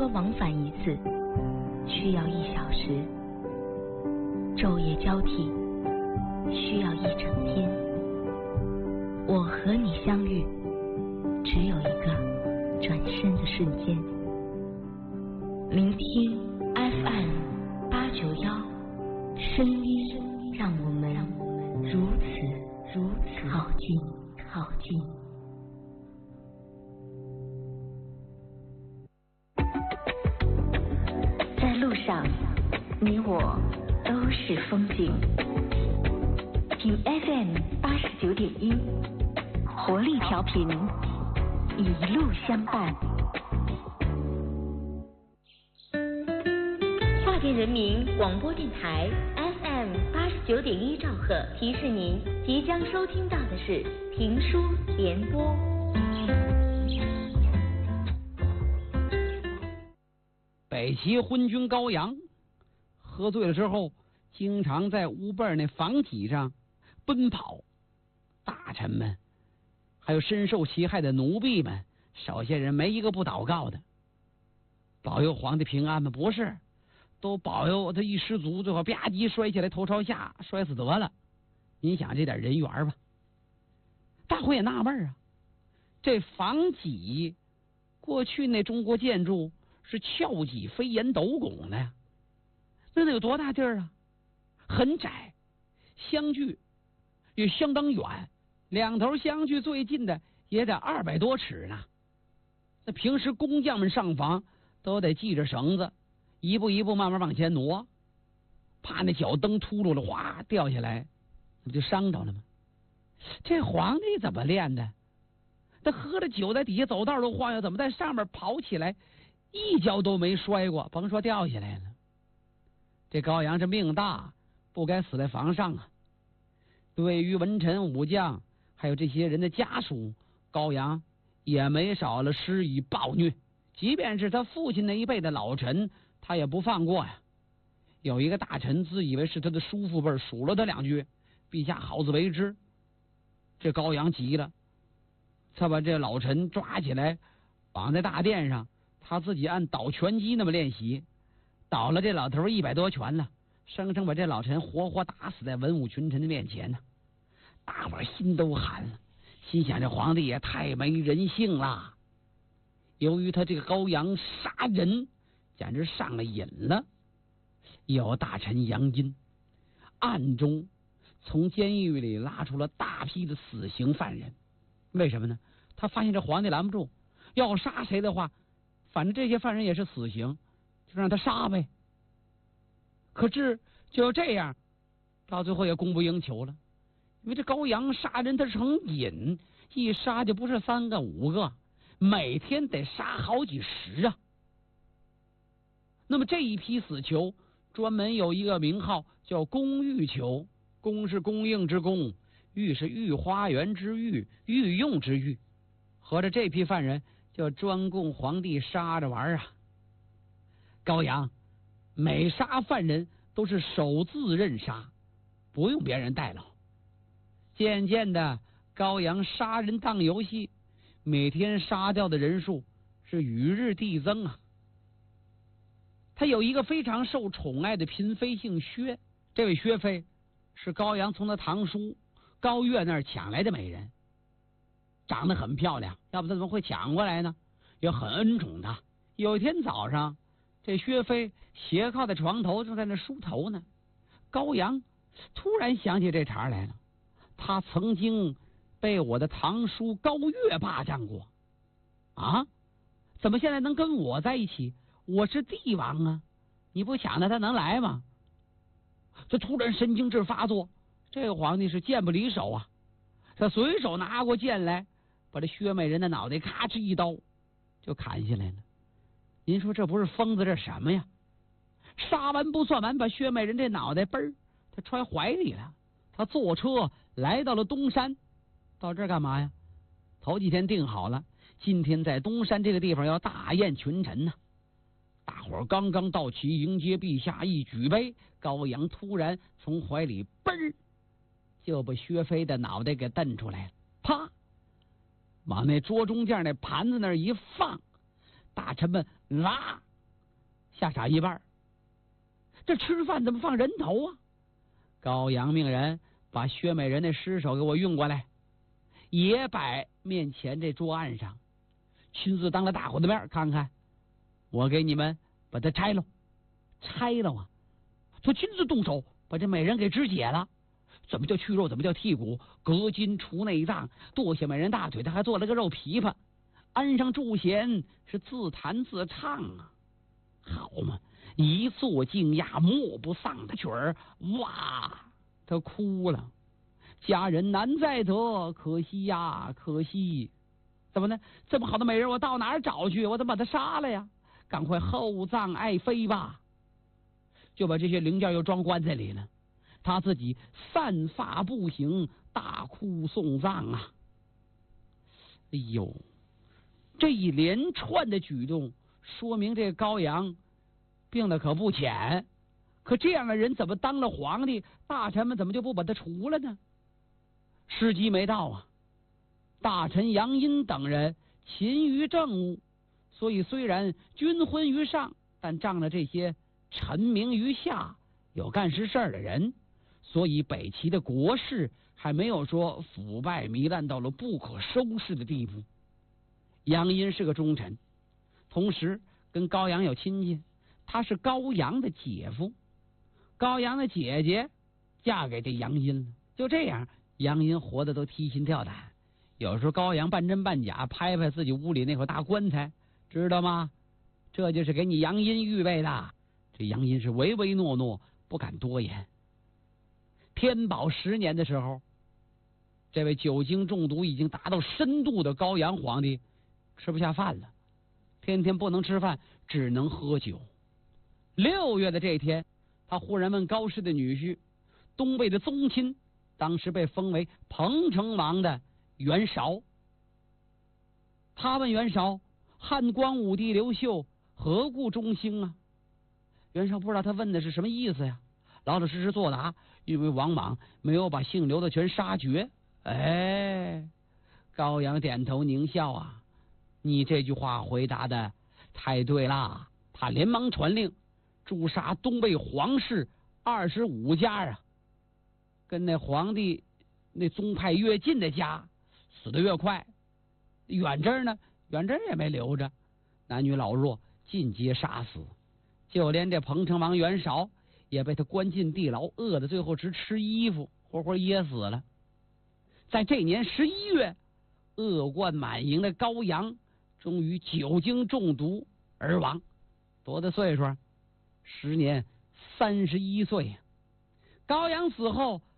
往返一次需要1小时，昼夜交替需要1整天。我和你相遇，只有一个转身的瞬间。聆听 FM891，声音让我们如此靠近。在路上，你我都是风景。听 FM89.1，活力调频，一路相伴。大连人民广播电台 FM89.1兆赫提示您，即将收听到的是评书联播。 北齐昏君高阳喝醉了之后，经常在屋背那房脊上奔跑，大臣们还有深受其害的奴婢们，少些人没一个不祷告的，保佑皇帝平安吗？不是，都保佑他一失足，最后吧唧摔起来，头朝下摔死得了。你想这点人缘吧？大伙也纳闷啊，这房脊过去那中国建筑是峭脊飞檐斗拱的呀，那得有多大地儿啊？很窄，相距也相当远，两头相距最近的也得200多尺呢。那平时工匠们上房都得系着绳子，一步一步慢慢往前挪，怕那脚蹬秃噜了，哗掉下来，那不就伤着了吗？这皇帝怎么练的？他喝了酒在底下走道都晃悠，怎么在上面跑起来一跤都没摔过，甭说掉下来了。这高阳这命大，不该死在房上啊。对于文臣武将还有这些人的家属，高阳也没少了施以暴虐，即便是他父亲那一辈的老臣，他也不放过呀。有一个大臣自以为是他的叔父辈，数了他2句，陛下好自为之。这高阳急了，他把这老臣抓起来绑在大殿上，他自己按倒拳击那么练习，倒了这老头100多拳了，生生把这老臣活活打死在文武群臣的面前呢。大伙心都寒了，心想这皇帝也太没人性了。由于他这个高阳杀人简直上了瘾了，有大臣杨殷暗中从监狱里拉出了大批的死刑犯人。为什么呢？他发现这皇帝拦不住，要杀谁的话，反正这些犯人也是死刑，就让他杀呗。可是就这样，到最后也供不应求了。因为这高阳杀人他成瘾，一杀就不是3个5个，每天得杀好几十啊。那么这一批死囚专门有一个名号叫供御囚，供是供应之供，御是御花园之御，御用之御。合着这批犯人就专供皇帝杀着玩啊。高阳每杀犯人都是首自任杀，不用别人代劳。渐渐的，高阳杀人当游戏，每天杀掉的人数是与日递增啊。他有一个非常受宠爱的嫔妃姓薛，这位薛妃是高阳从他堂叔高岳那儿抢来的美人，长得很漂亮，要不他怎么会抢过来呢？也很恩宠他。有一天早上，这薛妃斜靠在床头，正在那梳头呢。高阳突然想起这茬来了，他曾经被我的堂叔高岳霸占过啊，怎么现在能跟我在一起？我是帝王啊，你不抢他能来吗？这突然神经质发作，这个皇帝是剑不离手啊，他随手拿过剑来，把这薛美人的脑袋咔哧一刀就砍下来了。您说这不是疯子，这什么呀？杀完不算完，把薛美人这脑袋嘣儿他揣怀里了。他坐车来到了东山，到这儿干嘛呀？头几天定好了，今天在东山这个地方要大宴群臣呢。大伙儿刚刚到齐迎接陛下，一举杯，高阳突然从怀里嘣儿就把薛妃的脑袋给瞪出来了，啪，往那桌中间那盘子那儿一放，大臣们啦吓傻一半。这吃饭怎么放人头啊？高阳命人把薛美人的尸首给我运过来，也摆面前这桌案上，亲自当着大伙的面看看，我给你们把它拆了啊！就亲自动手把这美人给肢解了。怎么叫去肉？怎么叫剔骨？隔筋除内脏，剁下美人大腿，他还做了个肉琵琶，安上柱弦，是自弹自唱啊！好嘛，一座静压莫不丧的曲儿，哇！他哭了，佳人难再得，可惜呀，可惜！怎么呢？这么好的美人，我到哪儿找去？我得把她杀了呀！赶快厚葬爱妃吧！就把这些零件又装棺材里了，他自己散发步行，大哭送葬啊！哎呦，这一连串的举动，说明这高阳病的可不浅。可这样的人怎么当了皇帝？大臣们怎么就不把他除了呢？时机没到啊！大臣杨殷等人勤于政务，所以虽然君昏于上，但仗着这些臣明于下，有干实事的人，所以北齐的国势还没有说腐败糜烂到了不可收拾的地步。杨殷是个忠臣，同时跟高阳有亲戚，他是高阳的姐夫，高阳的姐姐嫁给这杨殷了。就这样，杨殷活得都提心吊胆。有时候高阳半真半假拍拍自己屋里那口大棺材，知道吗？这就是给你杨殷预备的。这杨殷是唯唯诺诺，不敢多言。天宝10年的时候，这位酒精中毒已经达到深度的高阳皇帝吃不下饭了，天天不能吃饭，只能喝酒。6月的这天，他忽然问高氏的女婿，东魏的宗亲，当时被封为彭城王的袁绍。他问袁绍，汉光武帝刘秀何故中兴啊？袁绍不知道他问的是什么意思呀，老老实实作答，因为王莽没有把姓刘的全杀绝。哎，高阳点头狞笑啊，你这句话回答的太对啦！他连忙传令诛杀东魏皇室25家啊，跟那皇帝那宗派越近的家死得越快。远征呢，远征也没留着，男女老弱尽皆杀死，就连这彭城王袁绍也被他关进地牢，饿得最后只吃衣服，活活噎死了。在这年11月，恶贯满盈的高阳终于酒精中毒而亡。多大岁数？时年31岁。高阳死后，